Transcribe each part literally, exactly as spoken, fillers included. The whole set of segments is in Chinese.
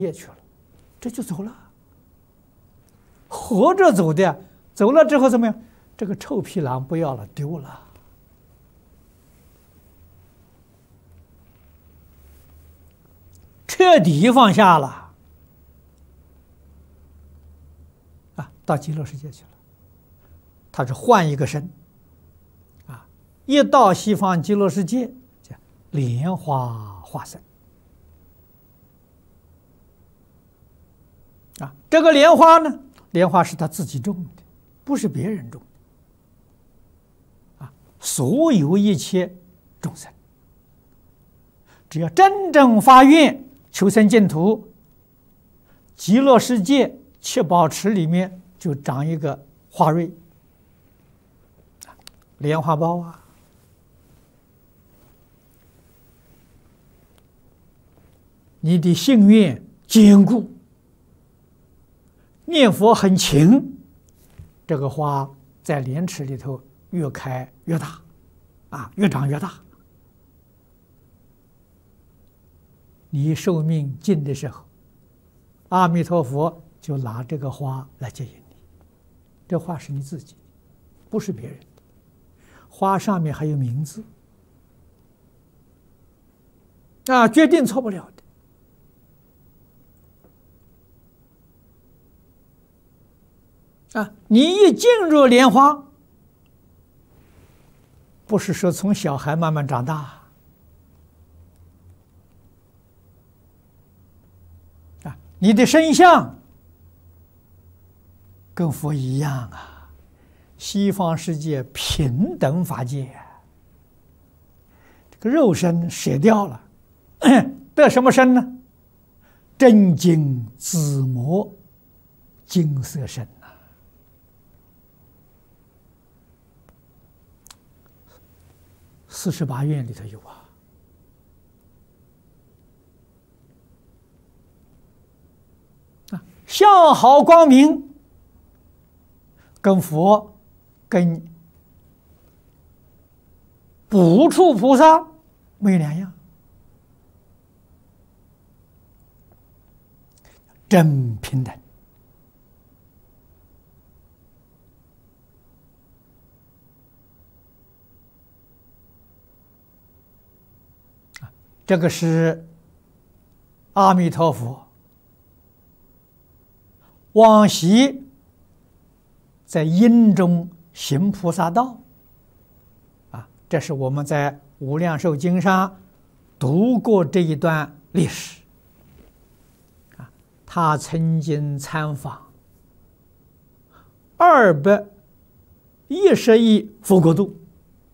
业去了，这就走了。活着走的，走了之后怎么样？这个臭皮囊不要了，丢了。彻底放下了，啊，到极乐世界去了。他是换一个身，啊，一到西方极乐世界，叫莲花化身。啊，这个莲花呢，莲花是他自己种的，不是别人种的。啊，所有一切众生，只要真正发愿求生净土，极乐世界七宝池里面就长一个花蕊，莲花苞啊。你的心愿坚固，念佛很勤，这个花在莲池里头越开越大，啊，越长越大。你寿命尽的时候，阿弥陀佛就拿这个花来接引你。这花是你自己，不是别人的。花上面还有名字，啊，决定错不了的。啊，你一进入莲花，不是说从小孩慢慢长大。你的身相跟佛一样啊，西方世界平等法界，这个肉身舍掉了，得什么身呢？真金紫磨金色身呐、啊！四十八愿里头有啊。相好光明，跟佛、跟补处菩萨没两样，真平等。这个是阿弥陀佛往昔在因中行菩萨道，啊，这是我们在《无量寿经》上读过这一段历史。啊，他曾经参访二百一十亿佛国度，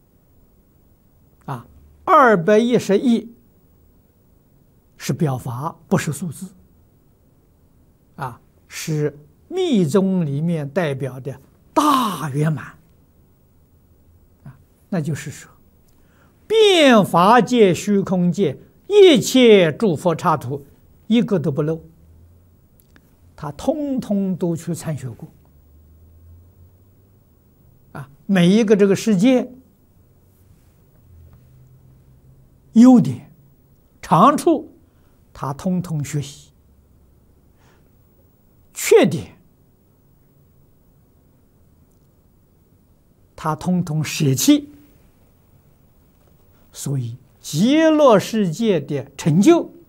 啊，二百一十亿是表法，不是数字，啊。是密宗里面代表的大圆满啊，那就是说，遍法界、虚空界一切诸佛刹土，一个都不漏，他通通都去参学过啊。每一个这个世界优点、长处，他通通学习。缺点，他通通舍弃，所以极乐世界的成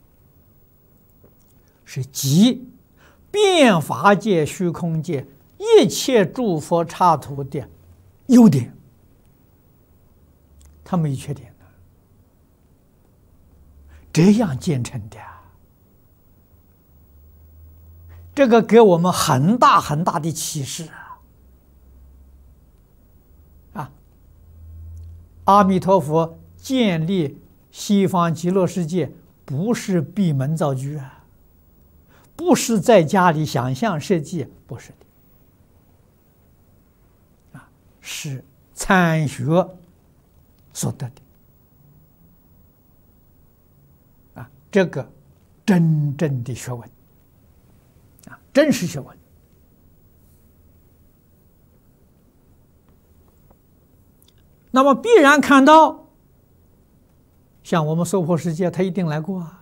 就是集遍法界、虚空界一切诸佛刹土的优点，他没缺点的，这样建成的。这个给我们很大很大的启示啊！啊，阿弥陀佛建立西方极乐世界，不是闭门造车啊，不是在家里想象设计，不是的，啊，是参学所得的，啊，这个真正的学问。真实学问，那么必然看到，像我们娑婆世界，他一定来过啊。